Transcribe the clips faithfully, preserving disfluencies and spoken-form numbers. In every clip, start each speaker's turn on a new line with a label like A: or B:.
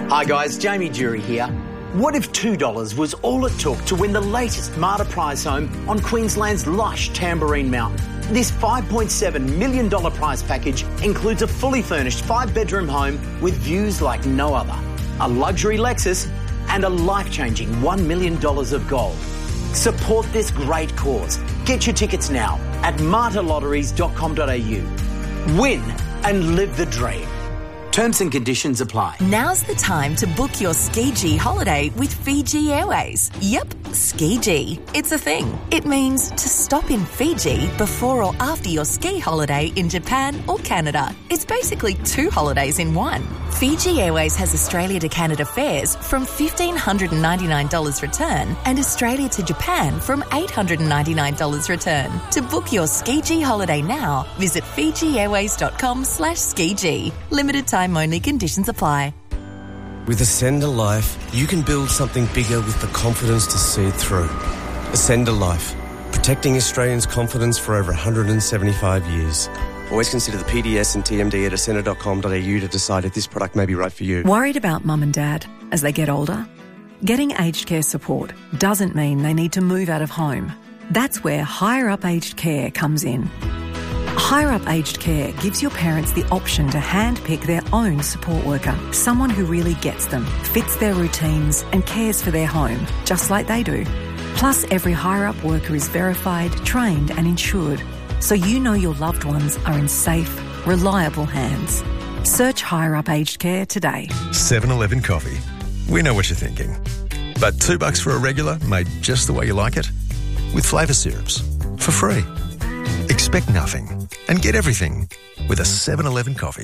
A: Hi guys, Jamie Jury here. What if two dollars was all it took to win the latest Marta prize home on Queensland's lush Tamborine Mountain? This five point seven million dollars prize package includes a fully furnished five-bedroom home with views like no other, a luxury Lexus and a life-changing one million dollars of gold. Support this great cause. Get your tickets now at marta lotteries dot com dot a u. Win and live the dream. Terms and conditions apply.
B: Now's the time to book your Ski-G holiday with Fiji Airways. Yep, Ski-G. It's a thing. It means to stop in Fiji before or after your ski holiday in Japan or Canada. It's basically two holidays in one. Fiji Airways has Australia to Canada fares from one thousand five hundred ninety-nine dollars return and Australia to Japan from eight hundred ninety-nine dollars return. To book your Ski-G holiday now, visit fiji airways dot com slash ski-g. Limited time only, conditions apply.
C: With Ascender Life, you can build something bigger with the confidence to see it through. Ascender Life, protecting Australians' confidence for over one hundred seventy-five years. Always consider the P D S and T M D at ascender dot com dot a u to decide if this product may be right for you.
D: Worried about mum and dad as they get older? Getting aged care support doesn't mean they need to move out of home. That's where Higher Up Aged Care comes in. Higher Up Aged Care gives your parents the option to handpick their own support worker, someone who really gets them, fits their routines and cares for their home, just like they do. Plus, every Higher Up worker is verified, trained and insured, so you know your loved ones are in safe, reliable hands. Search Higher Up Aged Care today.
E: seven eleven Coffee. We know what you're thinking. But two bucks for a regular made just the way you like it? With flavour syrups. For free. Expect nothing and get everything with a seven eleven Coffee.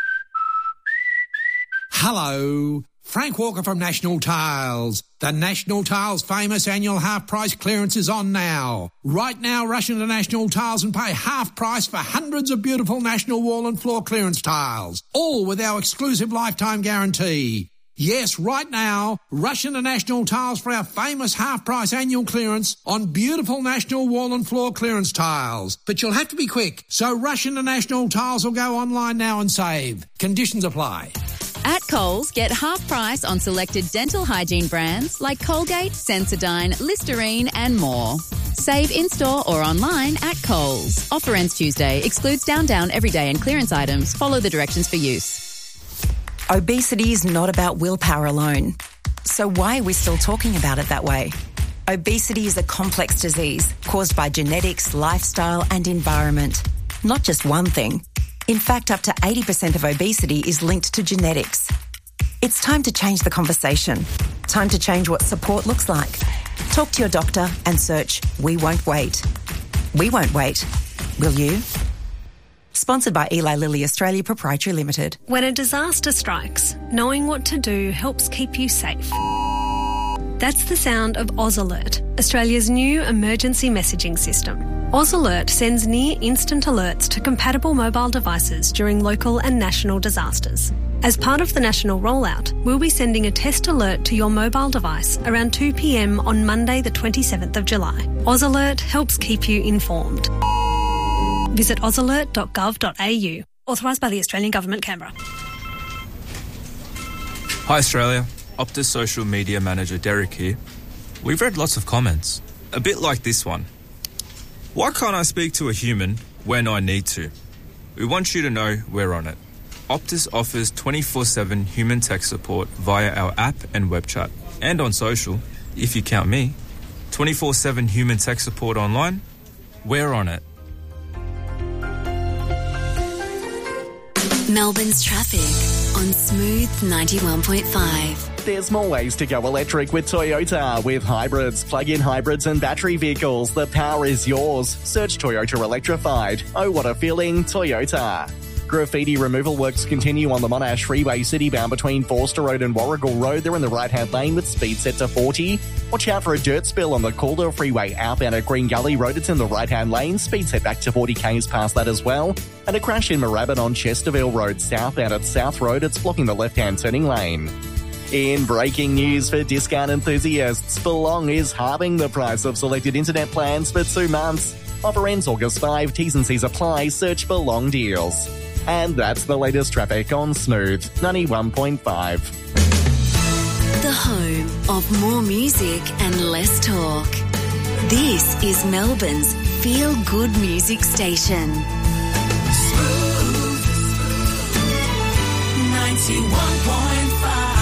F: Hello, Frank Walker from National Tiles. The National Tiles famous annual half price clearance is on now. Right now, rush into National Tiles and pay half price for hundreds of beautiful National wall and floor clearance tiles, all with our exclusive lifetime guarantee. Yes, right now, rush into National Tiles for our famous half-price annual clearance on beautiful National wall and floor clearance tiles. But you'll have to be quick, so rush into National Tiles or go online now and save. Conditions apply.
G: At Coles, get half price on selected dental hygiene brands like Colgate, Sensodyne, Listerine and more. Save in-store or online at Coles. Offer ends Tuesday. Excludes Down Down, Everyday and clearance items. Follow the directions for use.
B: Obesity is not about willpower alone. So why are we still talking about it that way? Obesity is a complex disease caused by genetics, lifestyle and environment. Not just one thing. In fact, up to eighty percent of obesity is linked to genetics. It's time to change the conversation. Time to change what support looks like. Talk to your doctor and search We Won't Wait. We won't wait. Will you? Sponsored by Eli Lilly Australia Proprietary Limited.
H: When a disaster strikes, knowing what to do helps keep you safe. That's the sound of Oz Alert, Australia's new emergency messaging system. Oz Alert sends near-instant alerts to compatible mobile devices during local and national disasters. As part of the national rollout, we'll be sending a test alert to your mobile device around two p m on Monday the twenty-seventh of July. Oz Alert helps keep you informed. Visit oz alert dot gov dot a u. Authorised by the Australian Government, Canberra.
I: Hi Australia, Optus Social Media Manager Derek here. We've read lots of comments, a bit like this one. Why can't I speak to a human when I need to? We want you to know we're on it. Optus offers twenty-four seven human tech support via our app and web chat. And on social, if you count me. twenty-four seven human tech support online, we're on it.
J: Melbourne's traffic on Smooth ninety-one point five.
K: There's more ways to go electric with Toyota. With hybrids, plug-in hybrids and battery vehicles, the power is yours. Search Toyota Electrified. Oh, what a feeling, Toyota. Graffiti removal works continue on the Monash Freeway citybound between Forster Road and Warrigal Road. They're in the right-hand lane with speed set to forty. Watch out for a dirt spill on the Calder Freeway outbound at Green Gully Road. It's in the right-hand lane. Speed set back to forty k's past that as well. And a crash in Moorabbin on Chesterville Road southbound at South Road. It's blocking the left-hand turning lane. In breaking news for discount enthusiasts, Belong is halving the price of selected internet plans for two months. Offer ends August fifth. T's and C's apply. Search Belong deals. And that's the latest traffic on Smooth ninety-one point five.
J: The home of more music and less talk. This is Melbourne's Feel Good Music Station.
L: Smooth ninety-one point five.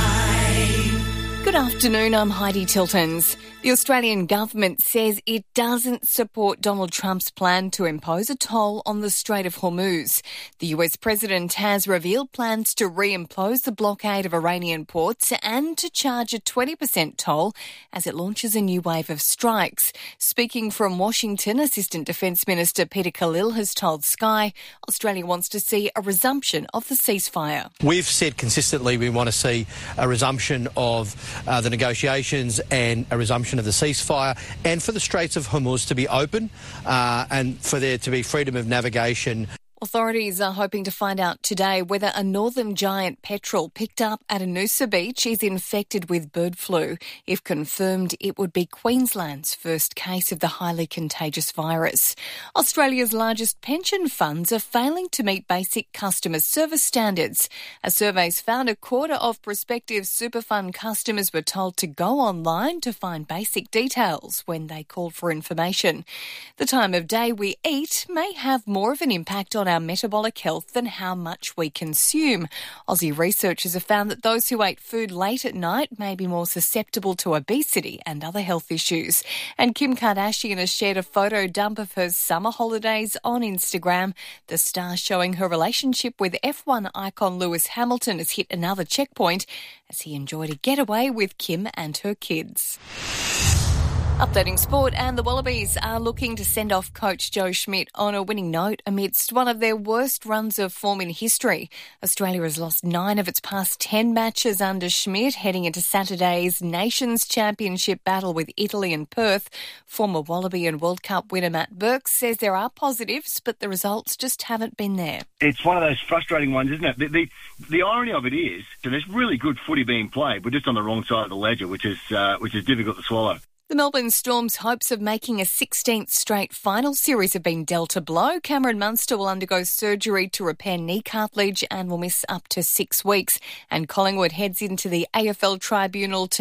M: Good afternoon, I'm Heidi Tiltons. The Australian government says it doesn't support Donald Trump's plan to impose a toll on the Strait of Hormuz. The U S president has revealed plans to reimpose the blockade of Iranian ports and to charge a twenty percent toll as it launches a new wave of strikes. Speaking from Washington, Assistant Defence Minister Peter Khalil has told Sky Australia wants to see a resumption of the ceasefire.
N: We've said consistently we want to see a resumption of uh, the negotiations and a resumption of the ceasefire, and for the Straits of Hormuz to be open uh, and for there to be freedom of navigation.
M: Authorities are hoping to find out today whether a northern giant petrel picked up at a Noosa beach is infected with bird flu. If confirmed, it would be Queensland's first case of the highly contagious virus. Australia's largest pension funds are failing to meet basic customer service standards. A survey's found a quarter of prospective super fund customers were told to go online to find basic details when they called for information. The time of day we eat may have more of an impact on our metabolic health than how much we consume. Aussie researchers have found that those who ate food late at night may be more susceptible to obesity and other health issues. And Kim Kardashian has shared a photo dump of her summer holidays on Instagram. The star showing her relationship with F one icon Lewis Hamilton has hit another checkpoint as he enjoyed a getaway with Kim and her kids. Updating sport, and the Wallabies are looking to send off coach Joe Schmidt on a winning note amidst one of their worst runs of form in history. Australia has lost nine of its past ten matches under Schmidt, heading into Saturday's Nations Championship battle with Italy in Perth. Former Wallaby and World Cup winner Matt Burke says there are positives, but the results just haven't been there.
O: It's one of those frustrating ones, isn't it? The, the, the irony of it is, and there's really good footy being played, we're just on the wrong side of the ledger, which is uh, which is difficult to swallow.
M: The Melbourne Storm's hopes of making a sixteenth straight final series have been dealt a blow. Cameron Munster will undergo surgery to repair knee cartilage and will miss up to six weeks. And Collingwood heads into the A F L Tribunal to